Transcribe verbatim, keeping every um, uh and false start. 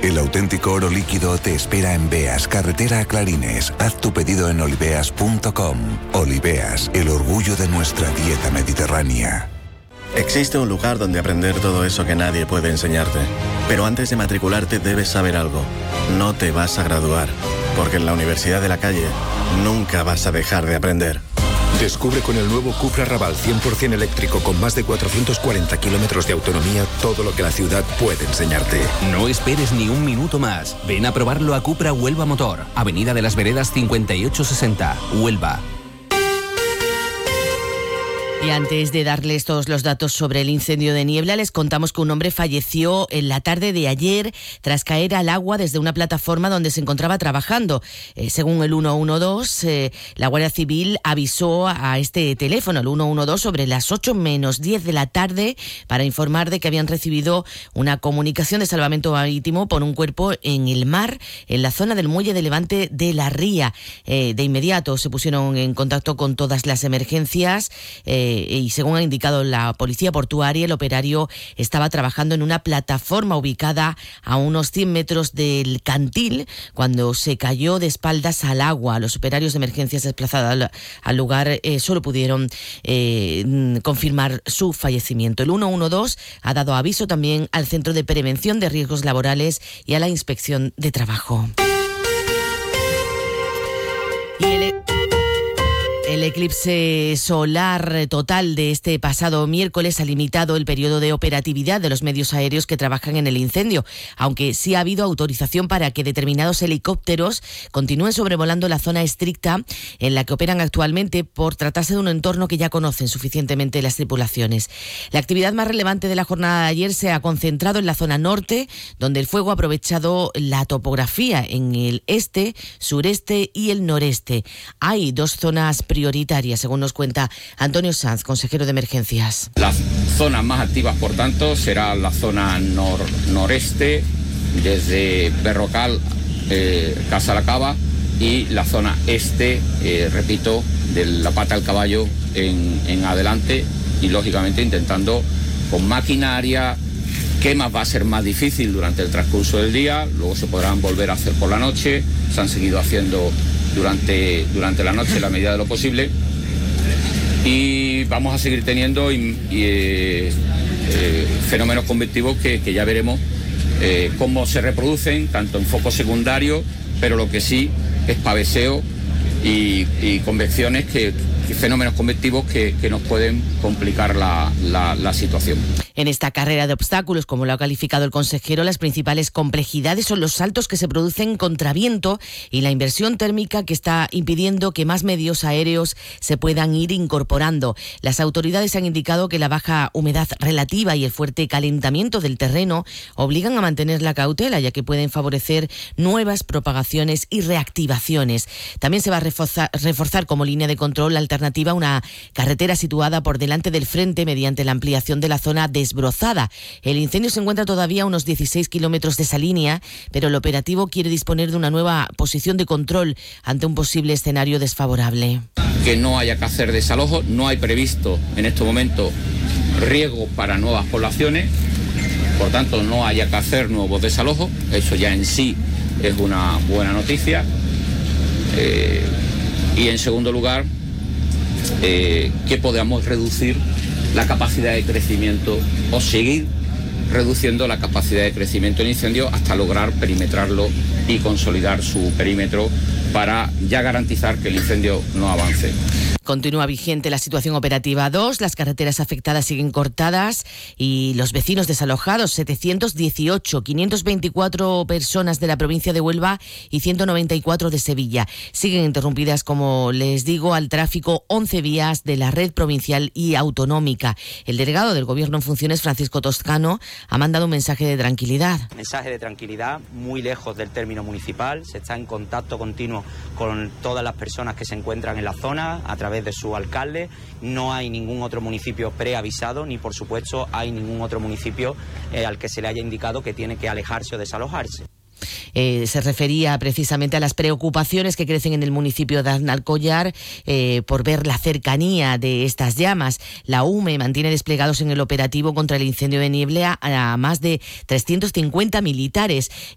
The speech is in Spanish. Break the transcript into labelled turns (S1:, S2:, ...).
S1: El auténtico oro líquido te espera en Beas, carretera a Clarines. Haz tu pedido en oliveas punto com. Oliveas, el orgullo de nuestra dieta mediterránea.
S2: Existe un lugar donde aprender todo eso que nadie puede enseñarte. Pero antes de matricularte debes saber algo. No te vas a graduar, porque en la Universidad de la Calle nunca vas a dejar de aprender.
S3: Descubre con el nuevo Cupra Raval cien por ciento eléctrico con más de cuatrocientos cuarenta kilómetros de autonomía todo lo que la ciudad puede enseñarte.
S4: No esperes ni un minuto más. Ven a probarlo a Cupra Huelva Motor. Avenida de las Veredas cincuenta y ocho sesenta, Huelva.
S5: Y antes de darles todos los datos sobre el incendio de Niebla, les contamos que un hombre falleció en la tarde de ayer tras caer al agua desde una plataforma donde se encontraba trabajando. Eh, según el ciento doce, eh, la Guardia Civil avisó a este teléfono, el ciento doce, sobre las ocho menos diez de la tarde para informar de que habían recibido una comunicación de salvamento marítimo por un cuerpo en el mar, en la zona del muelle de Levante de la Ría. Eh, de inmediato se pusieron en contacto con todas las emergencias, eh, y según ha indicado la policía portuaria, el operario estaba trabajando en una plataforma ubicada a unos cien metros del cantil cuando se cayó de espaldas al agua. Los operarios de emergencias desplazados al, al lugar eh, solo pudieron eh, confirmar su fallecimiento. El ciento doce ha dado aviso también al Centro de Prevención de Riesgos Laborales y a la Inspección de Trabajo. Y el El eclipse solar total de este pasado miércoles ha limitado el periodo de operatividad de los medios aéreos que trabajan en el incendio, aunque sí ha habido autorización para que determinados helicópteros continúen sobrevolando la zona estricta en la que operan actualmente por tratarse de un entorno que ya conocen suficientemente las tripulaciones. La actividad más relevante de la jornada de ayer se ha concentrado en la zona norte, donde el fuego ha aprovechado la topografía en el este, sureste y el noreste. Hay dos zonas prioritarias prioritarias, según nos cuenta Antonio Sanz, consejero de Emergencias.
S6: Las zonas más activas, por tanto, será la zona nor noreste, desde Berrocal, eh, Casa la Cava, y la zona este, eh, repito, de la Pata del Caballo en, en adelante, y lógicamente intentando con maquinaria. ¿Qué más va a ser más difícil durante el transcurso del día? Luego se podrán volver a hacer por la noche. Se han seguido haciendo durante, durante la noche en la medida de lo posible. Y vamos a seguir teniendo y, y, eh, eh, fenómenos convectivos que, que ya veremos eh, cómo se reproducen, tanto en foco secundario, pero lo que sí es paveseo y, y convecciones, que, que fenómenos convectivos que, que nos pueden complicar la, la, la situación.
S5: En esta carrera de obstáculos, como lo ha calificado el consejero, las principales complejidades son los saltos que se producen contra viento y la inversión térmica que está impidiendo que más medios aéreos se puedan ir incorporando. Las autoridades han indicado que la baja humedad relativa y el fuerte calentamiento del terreno obligan a mantener la cautela, ya que pueden favorecer nuevas propagaciones y reactivaciones. También se va a reforzar, reforzar como línea de control alternativa una carretera situada por delante del frente mediante la ampliación de la zona de desbrozada. El incendio se encuentra todavía a unos dieciséis kilómetros de esa línea, pero el operativo quiere disponer de una nueva posición de control ante un posible escenario desfavorable.
S6: Que no haya que hacer desalojo, no hay previsto en este momento riesgo para nuevas poblaciones, por tanto no haya que hacer nuevos desalojos, eso ya en sí es una buena noticia. Eh, y en segundo lugar, eh, que podamos reducir la capacidad de crecimiento o seguir reduciendo la capacidad de crecimiento del incendio hasta lograr perimetrarlo y consolidar su perímetro para ya garantizar que el incendio no avance.
S5: Continúa vigente la situación operativa dos, las carreteras afectadas siguen cortadas y los vecinos desalojados, setecientos dieciocho, quinientos veinticuatro personas de la provincia de Huelva y ciento noventa y cuatro de Sevilla. Siguen interrumpidas, como les digo, al tráfico once vías de la red provincial y autonómica. El delegado del Gobierno en funciones, Francisco Toscano, ha mandado un mensaje de tranquilidad.
S7: Mensaje de tranquilidad, muy lejos del término municipal, se está en contacto continuo con todas las personas que se encuentran en la zona a través de su alcalde. No hay ningún otro municipio preavisado, ni por supuesto hay ningún otro municipio eh, al que se le haya indicado que tiene que alejarse o desalojarse.
S5: Eh, se refería precisamente a las preocupaciones que crecen en el municipio de Aznalcóllar eh, por ver la cercanía de estas llamas. La U M E mantiene desplegados en el operativo contra el incendio de Niebla a más de trescientos cincuenta militares